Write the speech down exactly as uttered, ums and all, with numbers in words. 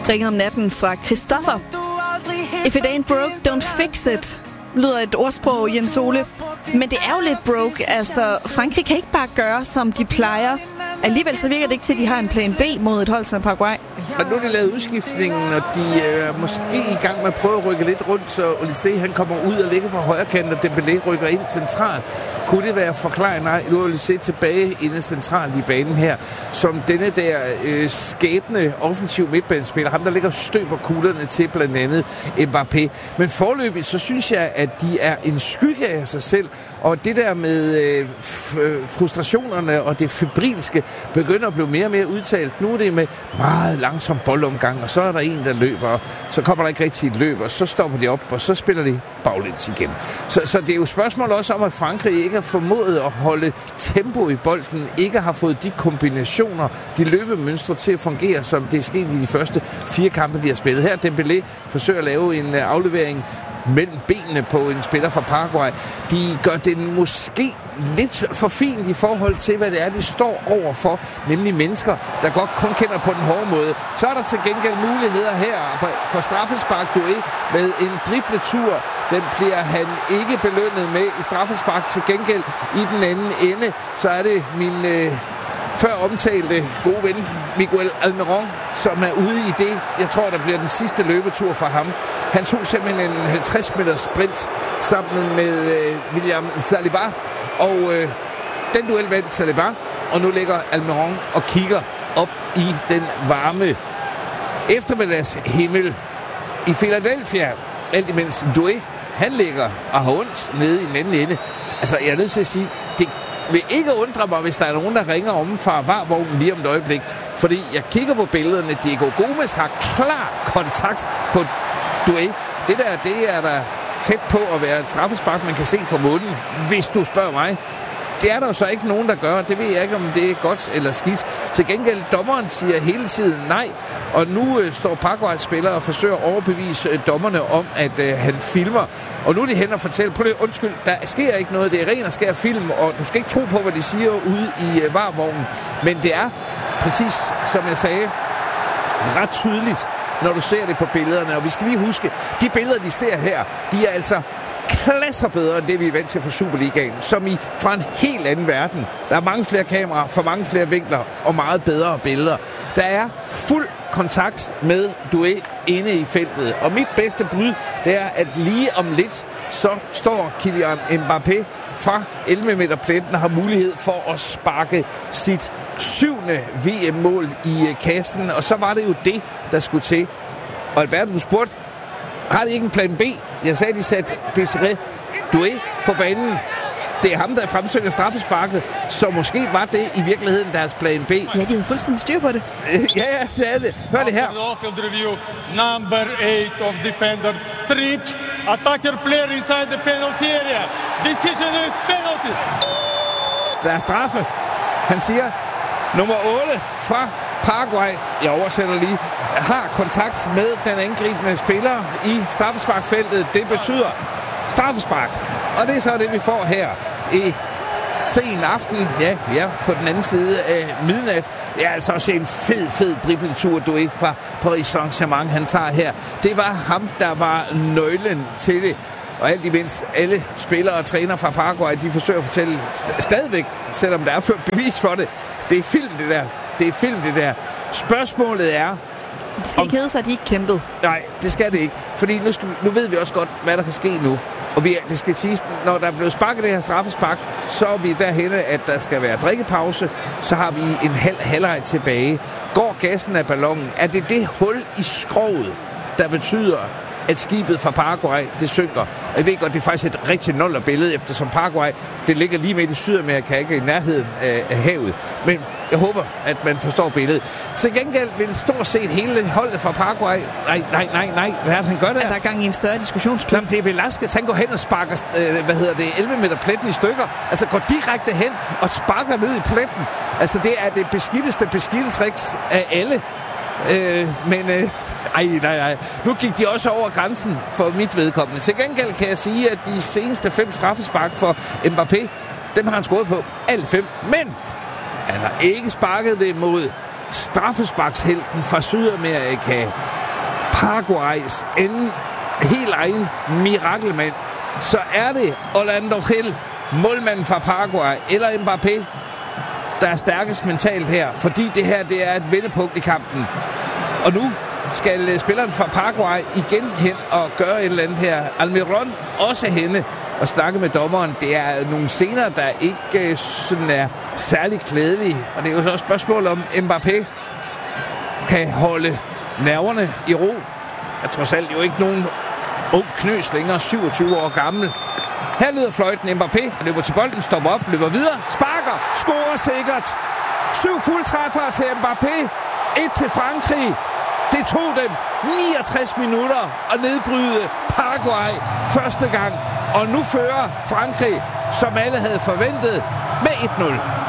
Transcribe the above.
ringer om natten fra Christoffer. If it ain't broke, don't fix it, lyder et ordsprog, Jens Ole. Men det er jo lidt broke. Altså, Frankrig kan ikke bare gøre, som de plejer. Alligevel så virker det ikke til, at de har en plan B mod et hold som Paraguay. Og nu er de lavet udskiftningen, og de er øh, måske i gang med at prøve at rykke lidt rundt, så Olysée, han kommer ud og ligger på højre kant, og Dembélé rykker ind centralt. Kunne det være forklaret? Nej, nu er Olysée tilbage inde centralt i banen her, som denne der øh, skæbne offensiv midtbanespiller, ham der ligger støber kuglerne til blandt andet Mbappé. Men forløbig, så synes jeg, at de er en skygge af sig selv, og det der med øh, f- frustrationerne og det febrilske begynder at blive mere og mere udtalt. Nu er det med meget langsom boldomgang, og så er der en, der løber, og så kommer der ikke rigtig et løb, og så stopper de op, og så spiller de baglæns igen. Så, så det er jo spørgsmål også om, at Frankrig ikke har formået at holde tempo i bolden, ikke har fået de kombinationer, de løbemønstre til at fungere, som det er sket i de første fire kampe, de har spillet. Her Dembélé forsøger at lave en aflevering mellem benene på en spiller fra Paraguay. De gør det måske lidt for fint i forhold til, hvad det er, de står over for, nemlig mennesker, der godt kun kender på den hårde måde. Så er der til gengæld muligheder her for straffespark Doué med en dribletur. Den bliver han ikke belønnet med i straffespark. Til gengæld i den anden ende, så er det min øh, før omtalte gode ven Miguel Almiron, som er ude i det. Jeg tror, der bliver den sidste løbetur for ham. Han tog simpelthen en halvtreds meters sprint sammen med øh, William Saliba, og øh, den duel vandt Saliba, og nu ligger Almiron og kigger op i den varme eftermiddagshimmel i Philadelphia, alt imens Doué, han ligger og har ondt nede i den anden ende. Altså, jeg er nødt til at sige, det vil ikke undre mig, hvis der er nogen, der ringer om fra varvognen lige om et øjeblik. Fordi jeg kigger på billederne. Diego Gomes har klar kontakt på Doué. Det der, det er der tæt på at være et straffespark, man kan se fra munden, hvis du spørger mig. Det er der jo så ikke nogen, der gør. Det ved jeg ikke, om det er godt eller skidt. Til gengæld, dommeren siger hele tiden nej. Og nu øh, står Paraguays spiller og forsøger at overbevise øh, dommerne om, at øh, han filmer. Og nu er de hen og fortæller, prøv det, undskyld, der sker ikke noget. Det er ren og skær film, og du skal ikke tro på, hvad de siger ude i øh, varvognen. Men det er, præcis som jeg sagde, ret tydeligt, når du ser det på billederne. Og vi skal lige huske, de billeder, de ser her, de er altså klasser bedre end det, vi er vant til fra Superligaen, som i fra en helt anden verden. Der er mange flere kameraer, for mange flere vinkler og meget bedre billeder. Der er fuld kontakt med Doué inde i feltet. Og mit bedste bud, det er, at lige om lidt, så står Kylian Mbappé fra elleve meter pletten og har mulighed for at sparke sit syvende V M-mål i kassen. Og så var det jo det, der skulle til. Og Albert, du spurgte, har de ikke en plan B? Jeg sagde, de satte Desiré Doué på banen. Det er ham, der fremsøger straffesparket, så måske var det i virkeligheden deres plan B. Ja, de havde fuldstændig styr på det. ja, ja, det er det. Hør det her. Number eight of defender tripped. Attacker player inside the penalty area. Decision is penalty. Der er straffe. Han siger, nummer otte fra Paraguay, jeg oversætter lige, har kontakt med den angribende spiller i straffesparkfeltet. Det betyder straffespark. Og det er så det, vi får her i sen aften. Ja, vi er på den anden side af midnat. Det er altså også en fed, fed dribletur, du ikke fra Paris Saint-Germain, han tager her. Det var ham, der var nøglen til det. Og alt imens alle spillere og træner fra Paraguay, de forsøger at fortælle st- stadigvæk, selvom der er ført bevis for det. Det er film, det der. Det er film, det der. Spørgsmålet er... Det skal ikke hedde sig, at de ikke kæmpede. Nej, det skal det ikke. Fordi nu, skal, nu ved vi også godt, hvad der kan ske nu. Og vi, det skal siges, når der er blevet sparket det her straffespark, så er vi derhenne, at der skal være drikkepause. Så har vi en halv halvleg tilbage. Går gassen af ballonen? Er det det hul i skroget, der betyder, at skibet fra Paraguay, det synker? Jeg ved godt, det er faktisk et rigtig noller billede, eftersom Paraguay, det ligger lige midt i Sydamerika, ikke i nærheden af, af havet. Men jeg håber, at man forstår billedet. Til gengæld vil stort set hele holdet fra Paraguay... Nej, nej, nej, nej. Hvad er det, han gør der? Er der gang i en større diskussionsklub? Jamen, det er Velasquez. Han går hen og sparker, øh, hvad hedder det, elleve meter pletten i stykker. Altså går direkte hen og sparker ned i pletten. Altså, det er det beskiddeste beskidte tricks af alle. Øh, men øh, ej, nej, nej. Nu gik de også over grænsen for mit vedkommende. Til gengæld kan jeg sige, at de seneste fem straffespark for Mbappé, dem har han scoret på alle fem. Men han har ikke sparket det mod straffesparkshelten fra Sydamerika, Paraguays en helt egen mirakelmand, så er det Orlando Gil, målmanden fra Paraguay, eller Mbappé, der er stærkest mentalt her, fordi det her det er et vendepunkt i kampen. Og nu skal spilleren fra Paraguay igen hen og gøre et eller andet her. Almiron også henne og snakke med dommeren. Det er nogle scener, der ikke sådan er særlig klædelige. Og det er jo så et spørgsmål om Mbappé kan holde nerverne i ro. Jeg tror selv jo ikke nogen ung knøs længere, syvogtyve år gammel. Her lyder fløjten. Mbappé løber til bolden, stopper op, løber videre, sparker, scorer sikkert. Syv fuldtræffere til Mbappé. Et til Frankrig. Det tog dem niogtres minutter at nedbryde Paraguay første gang. Og nu fører Frankrig, som alle havde forventet, med et nul.